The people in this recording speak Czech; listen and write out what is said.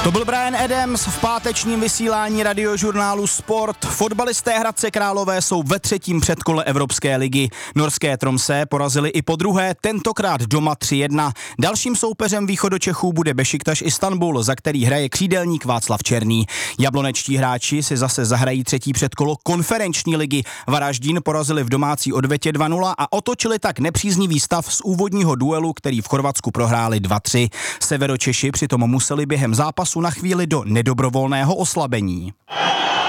To byl Bryan Adams v pátečním vysílání radiožurnálu Sport. Fotbalisté Hradce Králové jsou ve třetím předkole Evropské ligy. Norské Tromsø porazili i po druhé, tentokrát doma 3-1. Dalším soupeřem východočechů bude Bešiktaš Istanbul, za který hraje křídelník Václav Černý. Jablonečtí hráči si zase zahrají třetí předkolo konferenční ligy. Varaždín porazili v domácí odvetě 2-0 a otočili tak nepříznivý stav z úvodního duelu, který v Chorvatsku prohráli 2-3. Severočeši přitom museli během zápasu na chvíli do nedobrovolného oslabení.